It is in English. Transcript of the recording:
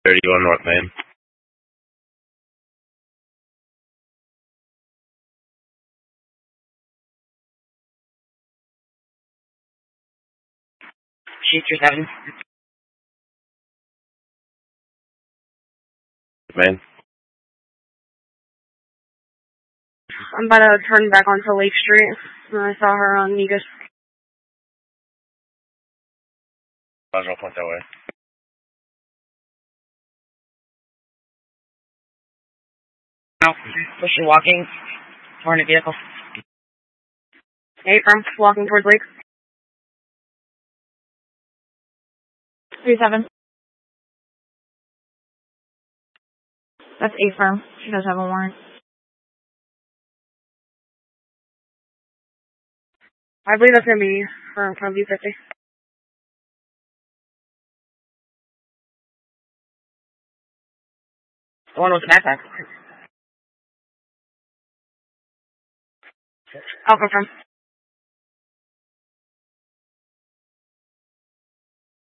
31 North Main. Shoot your 7. Main. I'm about to turn back onto Lake Street. I saw her on Negus. I'll point that way. No, pushing, walking, toward a vehicle. 8 from walking towards Lake. 3-7. That's A firm. She does have a warrant. I believe that's going to be from V50. The one with the backpack. Alpha from.